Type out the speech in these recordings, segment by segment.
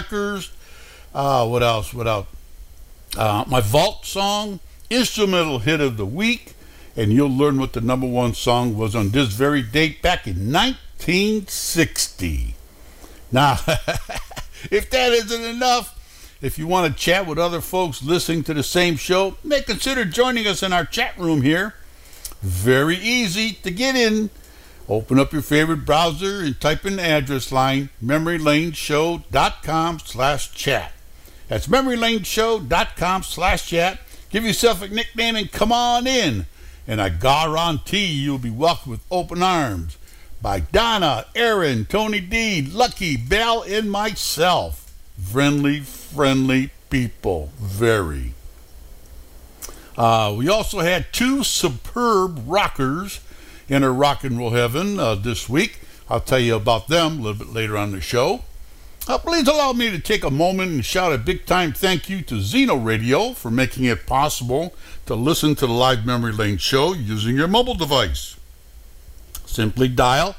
Rockers. What else? My Vault song, Instrumental Hit of the Week, and you'll learn what the number one song was on this very date back in 1960. Now, if that isn't enough, if you want to chat with other folks listening to the same show, may consider joining us in our chat room here. Very easy to get in. Open up your favorite browser and type in the address line, memorylaneshow.com/chat. That's memorylaneshow.com/chat. Give yourself a nickname and come on in. And I guarantee you'll be welcomed with open arms by Donna, Aaron, Tony D, Lucky, Bell, and myself. Friendly people. Very. We also had two superb rockers in our rock and roll heaven this week. I'll tell you about them a little bit later on the show. Please allow me to take a moment and shout a big time thank you to Zeno Radio for making it possible to listen to the live Memory Lane show using your mobile device. Simply dial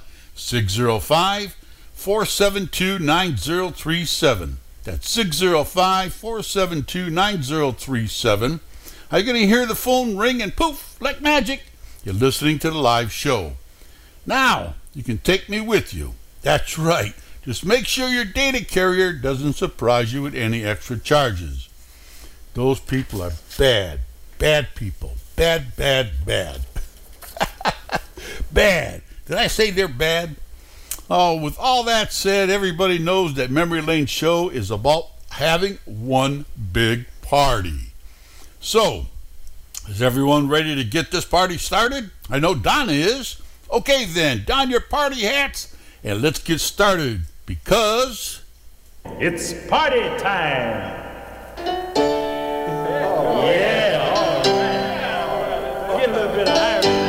605-472-9037. That's 605-472-9037. Are you going to hear the phone ring and poof, like magic? You're listening to the live show. Now, you can take me with you. That's right. Just make sure your data carrier doesn't surprise you with any extra charges. Those people are bad people. Bad. Bad. Did I say they're bad? Oh, with all that said, everybody knows that Memory Lane Show is about having one big party. So, is everyone ready to get this party started? I know Donna is. Okay then, don your party hats and let's get started because it's party time.